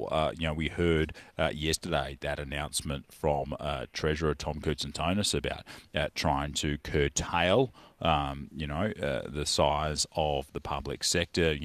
well. We heard yesterday that announcement from Treasurer Tom Koutsantonis about trying to curtail the size of the public sector,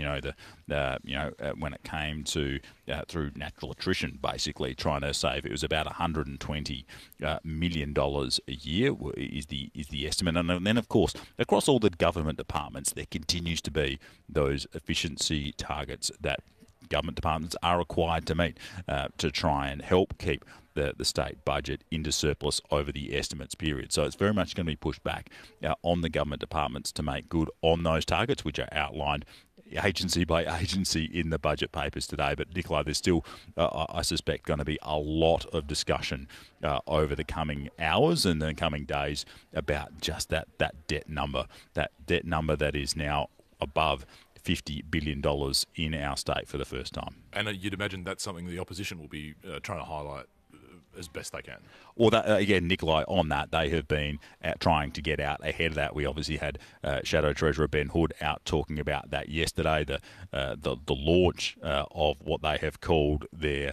when it came to through natural attrition, basically trying to save. It was about $120 million a year is the estimate. And then, of course, across all the government departments, there continues to be those efficiency targets that government departments are required to meet to try and help keep the state budget into surplus over the estimates period. So it's very much going to be pushed back on the government departments to make good on those targets, which are outlined agency by agency in the budget papers today. But Nicola, there's still, I suspect, going to be a lot of discussion over the coming hours and the coming days about just that debt number that is now above $50 billion in our state for the first time. And you'd imagine that's something the opposition will be trying to highlight as best they can. Well, again, Nikolai, on that, they have been trying to get out ahead of that. We obviously had Shadow Treasurer Ben Hood out talking about that yesterday, the launch of what they have called their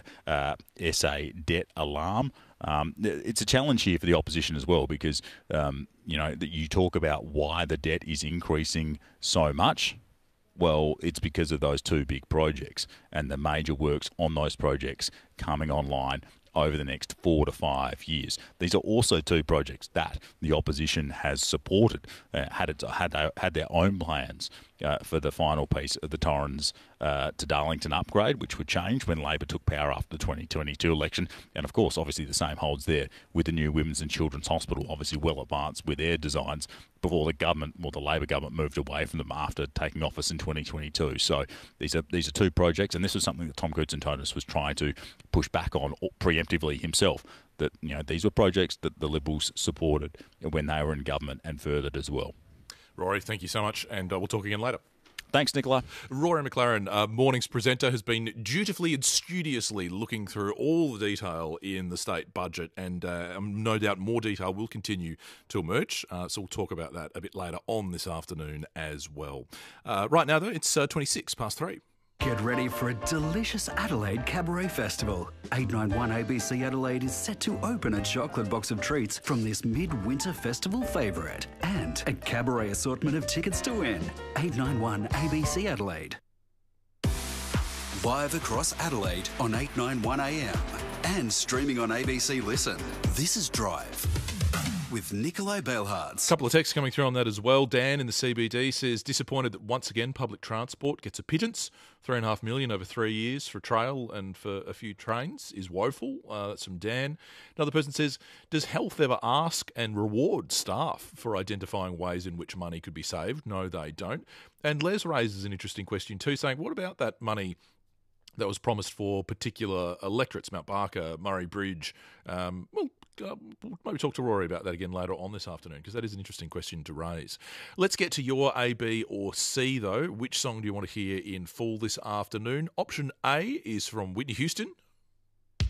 SA debt alarm. It's a challenge here for the opposition as well because, that you talk about why the debt is increasing so much. Well, it's because of those two big projects and the major works on those projects coming online over the next 4 to 5 years. These are also two projects that the opposition has supported, had their own plans for the final piece of the Torrens to Darlington upgrade, which would change when Labor took power after the 2022 election. And of course, obviously the same holds there with the new Women's and Children's Hospital, obviously well advanced with their designs before the Labor government moved away from them after taking office in 2022. So these are two projects, and this was something that Tom Koutsantonis was trying to push back on preemptively himself, that these were projects that the Liberals supported when they were in government and furthered as well. Rory, thank you so much, and we'll talk again later. Thanks, Nicola. Rory McLaren, Morning's presenter, has been dutifully and studiously looking through all the detail in the state budget, and no doubt more detail will continue to emerge. So we'll talk about that a bit later on this afternoon as well. Right now, though, it's 3:26. Get ready for a delicious Adelaide Cabaret Festival. 891 ABC Adelaide is set to open a chocolate box of treats from this mid-winter festival favourite and a cabaret assortment of tickets to win. 891 ABC Adelaide. Live across Adelaide on 891 AM and streaming on ABC Listen. This is Drive with Nikolai Belhards. A couple of texts coming through on that as well. Dan in the CBD says, disappointed that once again public transport gets a pittance. $3.5 million over 3 years for trail and for a few trains is woeful. That's from Dan. Another person says, does Health ever ask and reward staff for identifying ways in which money could be saved? No, they don't. And Les raises an interesting question too, saying, what about that money that was promised for particular electorates, Mount Barker, Murray Bridge? Maybe talk to Rory about that again later on this afternoon, because that is an interesting question to raise. Let's get to your A, B or C, though. Which song do you want to hear in full this afternoon? Option A is from Whitney Houston,